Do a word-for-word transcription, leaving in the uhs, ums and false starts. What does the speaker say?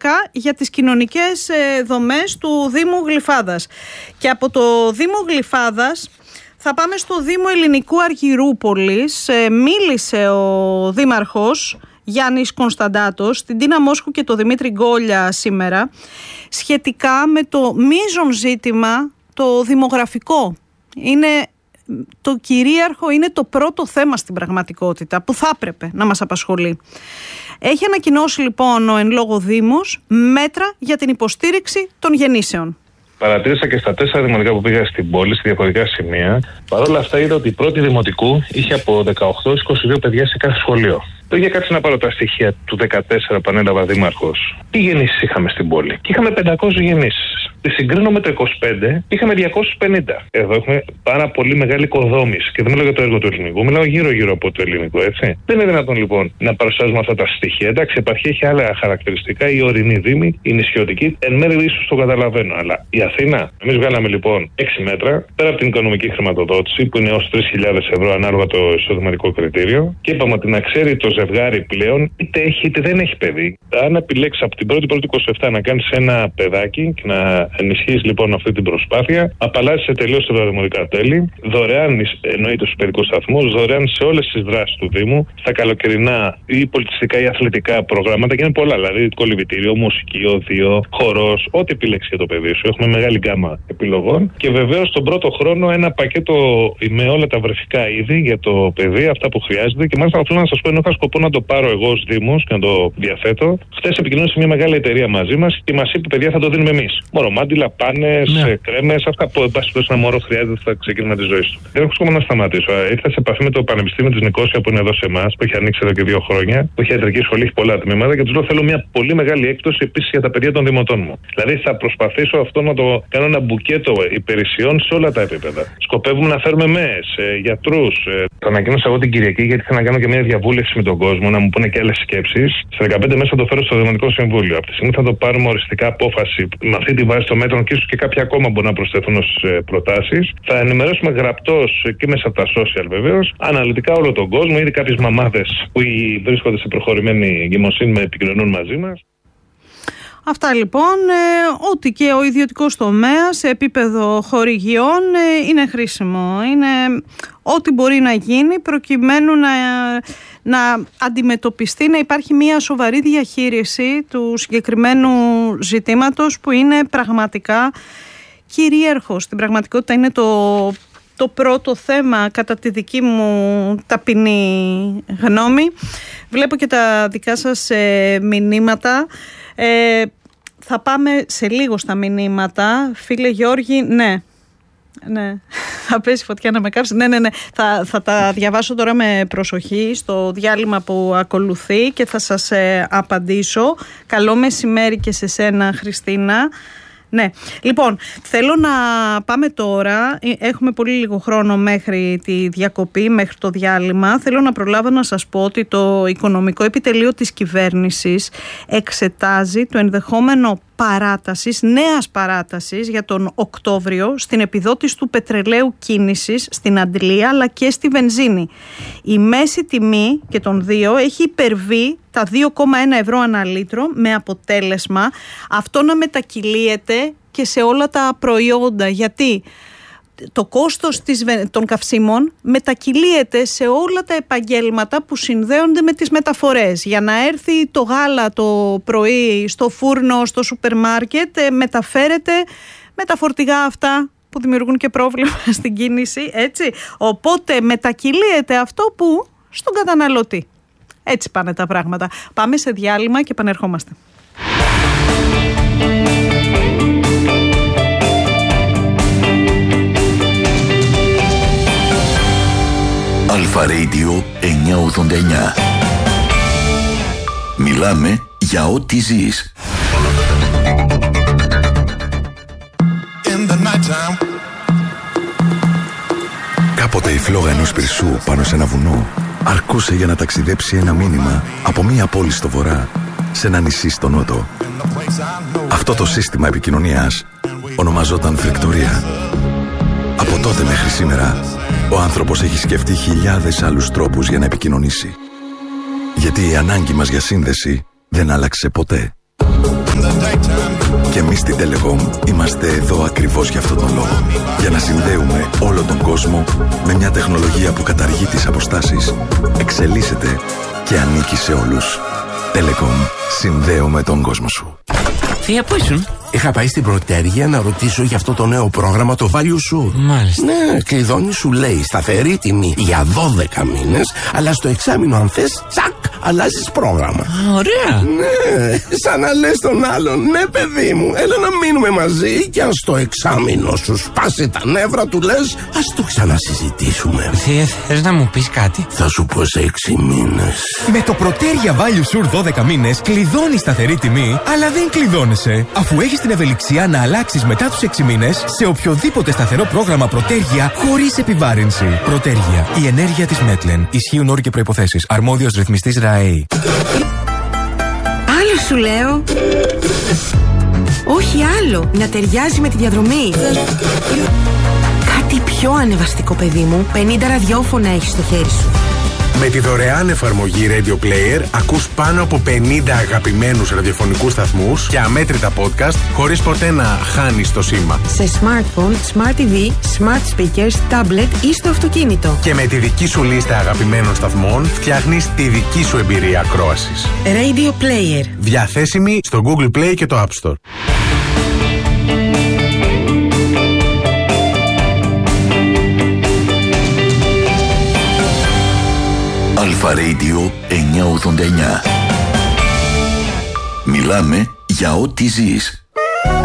Αρχικά για τις κοινωνικές δομές του Δήμου Γλυφάδας. Και από το Δήμο Γλυφάδας θα πάμε στο Δήμο Ελληνικού Αργυρούπολης. Μίλησε ο Δήμαρχος Γιάννης Κωνσταντάτος, την Τίνα Μόσχου και το Δημήτρη Γκόλια σήμερα, σχετικά με το μείζον ζήτημα το δημογραφικό. Είναι το κυρίαρχο, είναι το πρώτο θέμα στην πραγματικότητα που θα έπρεπε να μας απασχολεί. Έχει ανακοινώσει λοιπόν ο εν λόγω Δήμος μέτρα για την υποστήριξη των γεννήσεων. Παρατήρησα και στα τέσσερα δημοτικά που πήγα στην πόλη, σε διαφορετικά σημεία. Παρ' όλα αυτά είδα ότι η πρώτη δημοτικού είχε από δεκαοκτώ έως είκοσι δύο παιδιά σε κάθε σχολείο. Το είχε κάτσει να πάρω τα στοιχεία του δεκατέσσερα που ανέλαβα δήμαρχος. Τι γεννήσεις είχαμε στην πόλη? Και είχαμε πεντακόσιες γεννήσεις. Τη συγκρίνω με το είκοσι πέντε, είχαμε διακόσιες πενήντα. Εδώ έχουμε πάρα πολύ μεγάλη οικοδόμηση. Και δεν μιλάω για το έργο του ελληνικού, μιλάω γύρω-γύρω από το ελληνικό, έτσι. Δεν είναι δυνατόν λοιπόν να παρουσιάζουμε αυτά τα στοιχεία. Εντάξει, η επαρχία έχει άλλα χαρακτηριστικά, η ορεινή δήμη, η νησιωτική. Εν μέρει ίσως το καταλαβαίνω. Αλλά η Αθήνα, εμείς βγάλαμε λοιπόν έξι μέτρα, πέρα από την οικονομική χρηματοδότηση, που είναι έως τρεις χιλιάδες ευρώ ανάλογα το εισοδηματικό κριτήριο, και είπαμε ότι να ξέρει το ζευγάρι πλέον είτε έχει είτε δεν έχει παιδί. Αν επιλέξει από την πρώτη πρώτη είκοσι επτά να κάνει ένα παιδάκι και να ενισχύσει λοιπόν αυτή την προσπάθεια, απαλλάσσεσαι τελείως τα δημοτικά τέλη, δωρεάν εννοείται στους παιδικούς σταθμούς, δωρεάν σε όλες τις δράσεις του Δήμου, στα καλοκαιρινά ή πολιτιστικά ή αθλητικά προγράμματα, και είναι πολλά, δηλαδή κολυβητήριο, μουσική, οδείο, χορός, ό,τι επιλέξει για το παιδί σου. Έχουμε μεγάλη γκάμα επιλογών και βεβαίως τον πρώτο χρόνο ένα πακέτο με όλα τα βρεφικά είδη για το παιδί, αυτά που χρειάζεται. Και μάλιστα θέλω να σας πω, ενώ είχα σκοπό να το πάρω εγώ ως Δήμος και να το διαθέτω, χθες επικοινωνήσα σε μια μεγάλη εταιρεία μαζί μας και μας είπε: παιδιά, θα το δίνουμε εμείς. Μωρομάντιλα, πάνες, ναι. κρέμες, αυτά που εν πάση περιπτώσει ένα μωρό χρειάζεται στο ξεκίνημα της ζωής του. Δεν έχω σκοπό να σταματήσω. Ήρθα σε επαφή με το Πανεπιστήμιο της Νικόσια που είναι εδώ σε εμάς, που έχει ανοίξει εδώ και δύο χρόνια, που έχει ιατρική σχολή, έχει πολλά τμήματα, και τους λέω: θέλω μια πολύ μεγάλη έκπτωση επίσης για τα παιδιά των δημοτών μου. Δηλαδή θα προσπαθήσω αυτό να το κάνω ένα μπουκέτο υπηρεσιών σε όλα τα επίπεδα. Σκοπεύουμε να φέρουμε ΜΕΕΣ, ε, γιατρούς. Ε. Το ανακοίνωσα εγώ την Κυριακή γιατί ήθελα να κάνω και μια διαβούλευση με τον κόσμο, να μου πούνε και άλλες σκέψεις. Στις δεκαπέντε μέσα θα το φέρω στο Δημοτικό Συμβούλιο. Από τη στιγμή θα το πάρουμε οριστικά απόφαση με αυτή τη βάση των μέτρων, και ίσως και κάποια ακόμα μπορούν να προσθεθούν ως προτάσεις. Θα ενημερώσουμε γραπτός και μέσα από τα social βεβαίως, αναλυτικά όλο τον κόσμο, ήδη κάποιες μαμάδες που βρίσκονται σε προχωρημένη εγκυμοσύνη με επικοινωνούν μαζί μας. Αυτά λοιπόν, ε, ότι και ο ιδιωτικός τομέας σε επίπεδο χορηγιών ε, είναι χρήσιμο. Είναι ό,τι μπορεί να γίνει προκειμένου να, να αντιμετωπιστεί, να υπάρχει μια σοβαρή διαχείριση του συγκεκριμένου ζητήματος που είναι πραγματικά κυρίαρχο. Στην πραγματικότητα είναι το, το πρώτο θέμα κατά τη δική μου ταπεινή γνώμη. Βλέπω και τα δικά σας ε, μηνύματα. Ε, θα πάμε σε λίγο στα μηνύματα. Φίλε Γιώργη, ναι, ναι. θα πέσει φωτιά να με κάψει. Ναι, ναι, ναι. Θα, θα τα διαβάσω τώρα με προσοχή στο διάλειμμα που ακολουθεί και θα σας ε, απαντήσω. Καλό μεσημέρι και σε σένα, Χριστίνα. Ναι, λοιπόν, θέλω να πάμε τώρα, έχουμε πολύ λίγο χρόνο μέχρι τη διακοπή, μέχρι το διάλειμμα. Θέλω να προλάβω να σας πω ότι το Οικονομικό Επιτελείο της Κυβέρνησης εξετάζει το ενδεχόμενο παράτασης, νέας παράτασης για τον Οκτώβριο στην επιδότηση του πετρελαίου κίνησης στην αντλία αλλά και στη βενζίνη. Η μέση τιμή και των δύο έχει υπερβεί τα δύο κόμμα ένα ευρώ ανά λίτρο, με αποτέλεσμα αυτό να μετακυλίεται και σε όλα τα προϊόντα, γιατί το κόστος της, των καυσίμων μετακυλίεται σε όλα τα επαγγέλματα που συνδέονται με τις μεταφορές. Για να έρθει το γάλα το πρωί στο φούρνο, στο σούπερ μάρκετ, μεταφέρεται με τα φορτηγά αυτά που δημιουργούν και πρόβλημα στην κίνηση, έτσι. Οπότε μετακυλίεται αυτό που στον καταναλωτή. Έτσι πάνε τα πράγματα. Πάμε σε διάλειμμα και επανερχόμαστε. Αλφα Radio εννιακόσια ογδόντα εννιά. Μιλάμε για ό,τι ζεις. Κάποτε η φλόγα ενός πυρσού πάνω σε ένα βουνό αρκούσε για να ταξιδέψει ένα μήνυμα από μία πόλη στο βορρά σε ένα νησί στο νότο. Αυτό το σύστημα επικοινωνίας ονομαζόταν φρεκτορία. Από τότε μέχρι σήμερα ο άνθρωπος έχει σκεφτεί χιλιάδες άλλους τρόπους για να επικοινωνήσει. Γιατί η ανάγκη μας για σύνδεση δεν άλλαξε ποτέ. Στην Telecom είμαστε εδώ ακριβώς για αυτόν τον λόγο. Για να συνδέουμε όλο τον κόσμο με μια τεχνολογία που καταργεί τις αποστάσεις, εξελίσσεται και ανήκει σε όλους. Telecom. Συνδέουμε τον κόσμο σου. Θεία, πού ήσουν? Είχα πάει στην Πρωτέργεια να ρωτήσω για αυτό το νέο πρόγραμμα, το Value Sure. Μάλιστα. Ναι, κλειδώνει, σου λέει σταθερή τιμή για δώδεκα μήνες, αλλά στο εξάμηνο, αν θες, τσακ, αλλάζεις πρόγραμμα. Α, ωραία. Ναι, σαν να λες τον άλλον, ναι, παιδί μου, έλα να μείνουμε μαζί και αν στο εξάμηνο σου σπάσει τα νεύρα, του λες, ας το ξανασυζητήσουμε. Θεία, θες να μου πεις κάτι? Θα σου πω σε έξι μήνες. Με το Πρωτέργεια Value Sure δώδεκα μήνες κλειδώνεις σταθερή τιμή, αλλά δεν κλειδώνεσαι, αφού έχεις την ευελιξία να αλλάξεις μετά τους έξι μήνες σε οποιοδήποτε σταθερό πρόγραμμα Πρωτέργεια χωρίς επιβάρυνση. Πρωτέργεια. Η ενέργεια της Μέτλεν. Ισχύουν όροι και προϋποθέσεις. Αρμόδιος ρυθμιστής ΡΑΕΗ. Άλλο σου λέω. Όχι άλλο. Να ταιριάζει με τη διαδρομή. Κάτι πιο ανεβαστικό, παιδί μου. πενήντα ραδιόφωνα έχεις στο χέρι σου. Με τη δωρεάν εφαρμογή Radio Player ακούς πάνω από πενήντα αγαπημένους ραδιοφωνικούς σταθμούς και αμέτρητα podcast χωρίς ποτέ να χάνεις το σήμα. Σε smartphone, smart τι βι, smart speakers, tablet ή στο αυτοκίνητο. Και με τη δική σου λίστα αγαπημένων σταθμών φτιάχνεις τη δική σου εμπειρία ακρόασης. Radio Player. Διαθέσιμη στο Google Play και το App Store. Αλφα Radio εννιακόσια ογδόντα εννιά. Μιλάμε για ό,τι ζεις.